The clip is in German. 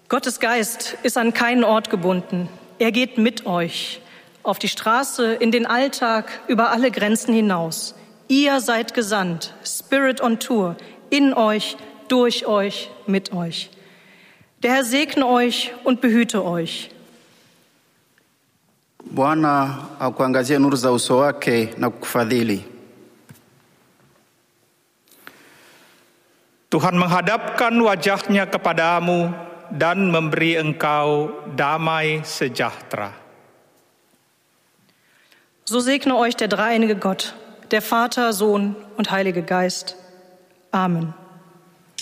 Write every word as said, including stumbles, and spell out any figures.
Gottes Geist ist an keinen Ort gebunden. Er geht mit euch auf die Straße, in den Alltag, über alle Grenzen hinaus. Ihr seid gesandt, Spirit on Tour, in euch, durch euch, mit euch. Der Herr segne euch und behüte euch. Bwana akuangazie nuru za uso wake na kukufadhili. Tuhan menghadapkan wajahnya kepadamu dan memberi engkau damai sejahtera. So segne euch der dreieinige Gott, der Vater, Sohn und Heilige Geist. Amen.